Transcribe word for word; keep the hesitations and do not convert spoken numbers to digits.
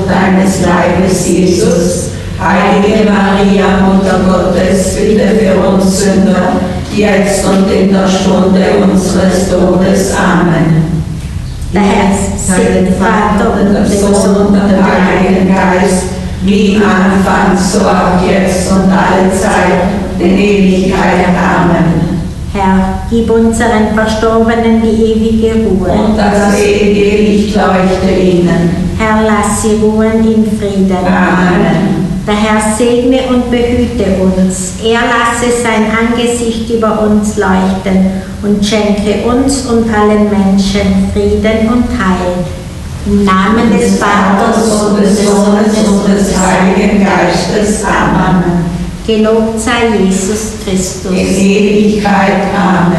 deines Leibes, Jesus. Heilige Maria, Mutter Gottes, bitte für uns Sünder, jetzt und in der Stunde unseres Todes. Amen. Der Herr sei dem Vater und dem Sohn und dem Heiligen Geist, wie im Anfang, so auch jetzt und alle Zeit, in Ewigkeit. Amen. Herr, gib unseren Verstorbenen die ewige Ruhe. Und das ewige Licht leuchte ihnen. Herr, lass sie ruhen in Frieden. Amen. Der Herr segne und behüte uns. Er lasse sein Angesicht über uns leuchten und schenke uns und allen Menschen Frieden und Heil. Im Namen des Vaters und des Sohnes und des Heiligen Geistes. Amen. Gelobt sei Jesus Christus. In Ewigkeit. Amen.